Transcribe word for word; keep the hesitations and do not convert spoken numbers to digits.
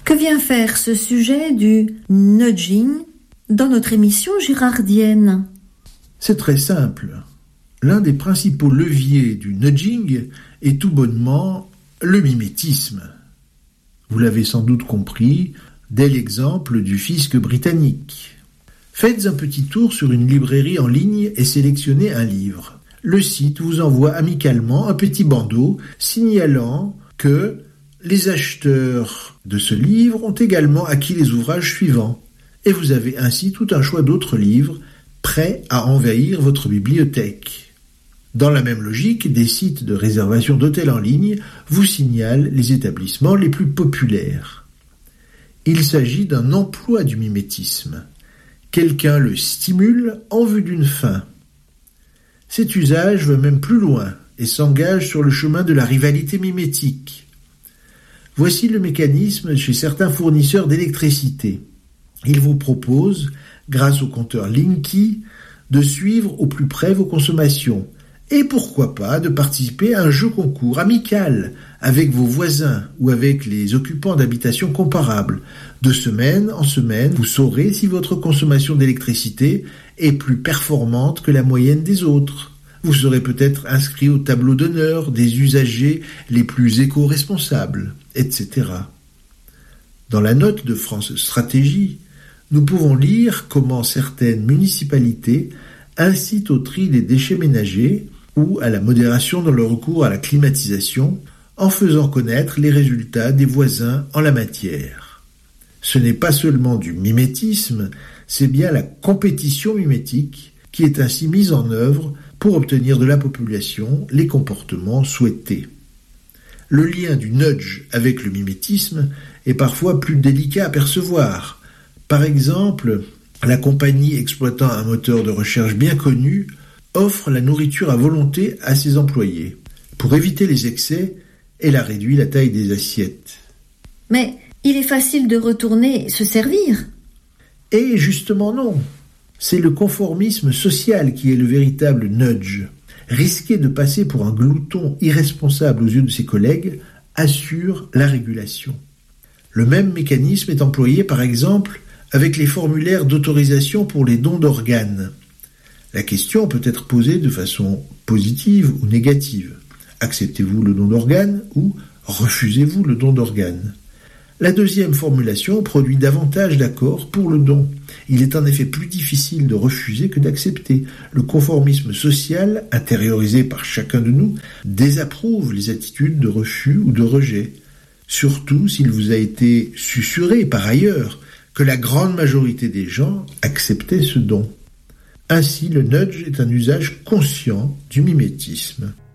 Que vient faire ce sujet du nudging dans notre émission girardienne ? C'est très simple. L'un des principaux leviers du nudging est tout bonnement le mimétisme. Vous l'avez sans doute compris dès l'exemple du fisc britannique. Faites un petit tour sur une librairie en ligne et sélectionnez un livre. Le site vous envoie amicalement un petit bandeau signalant que les acheteurs de ce livre ont également acquis les ouvrages suivants. Et vous avez ainsi tout un choix d'autres livres prêts à envahir votre bibliothèque. Dans la même logique, des sites de réservation d'hôtels en ligne vous signalent les établissements les plus populaires. Il s'agit d'un emploi du mimétisme. Quelqu'un le stimule en vue d'une fin. Cet usage va même plus loin et s'engage sur le chemin de la rivalité mimétique. Voici le mécanisme chez certains fournisseurs d'électricité. Ils vous proposent, grâce au compteur Linky, de suivre au plus près vos consommations et pourquoi pas de participer à un jeu concours amical avec vos voisins ou avec les occupants d'habitations comparables. De semaine en semaine, vous saurez si votre consommation d'électricité est plus performante que la moyenne des autres. Vous serez peut-être inscrit au tableau d'honneur des usagers les plus éco-responsables, et cetera. Dans la note de France Stratégie, nous pouvons lire comment certaines municipalités incitent au tri des déchets ménagers ou à la modération dans le recours à la climatisation, en faisant connaître les résultats des voisins en la matière. Ce n'est pas seulement du mimétisme, c'est bien la compétition mimétique qui est ainsi mise en œuvre pour obtenir de la population les comportements souhaités. Le lien du nudge avec le mimétisme est parfois plus délicat à percevoir. Par exemple, la compagnie exploitant un moteur de recherche bien connu offre la nourriture à volonté à ses employés. Pour éviter les excès, elle a réduit la taille des assiettes. Mais il est facile de retourner se servir. Et justement non. C'est le conformisme social qui est le véritable nudge. Risquer de passer pour un glouton irresponsable aux yeux de ses collègues assure la régulation. Le même mécanisme est employé par exemple avec les formulaires d'autorisation pour les dons d'organes. La question peut être posée de façon positive ou négative. Acceptez-vous le don d'organes ou refusez-vous le don d'organes ? La deuxième formulation produit davantage d'accords pour le don. Il est en effet plus difficile de refuser que d'accepter. Le conformisme social, intériorisé par chacun de nous, désapprouve les attitudes de refus ou de rejet. Surtout s'il vous a été susurré par ailleurs que la grande majorité des gens acceptaient ce don. Ainsi, le nudge est un usage conscient du mimétisme.